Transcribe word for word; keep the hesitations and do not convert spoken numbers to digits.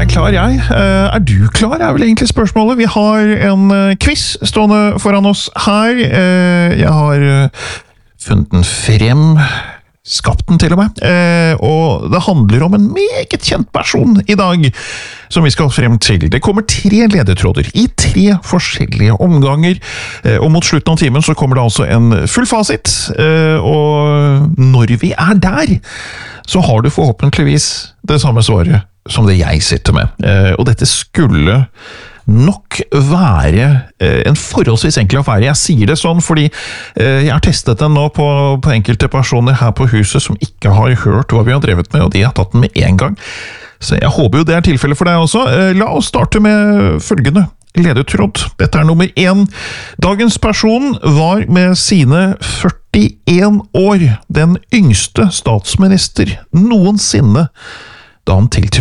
er klar, jeg. Uh, er du klar, er vel egentlig spørsmålet. Vi har en uh, quiz stående foran oss her. Uh, jeg har uh, funnet den frem, skapt den til og med, uh, og det handler om en meget kjent person i dag, som vi skal frem til. Det kommer tre ledetråder i tre forskjellige omganger, uh, og mot slutten av timen så kommer det altså en full fasit, uh, og når vi er der, så har du forhåpentligvis det samme svaret som det jeg sitter med. Eh, og dette skulle nok være eh, en forholdsvis enkel affære. Jeg sier det sånn fordi eh, jeg har testet den nå på, på enkelte personer her på huset som ikke har hørt hva vi har drevet med, og de har tatt den med en gang. Så jeg håper jo det er tilfellet for deg også. Eh, la oss starte med følgende ledetråd. Dette er nummer én. Dagens person var med sine førtien år den yngste statsminister noensinne da han tiltrådte.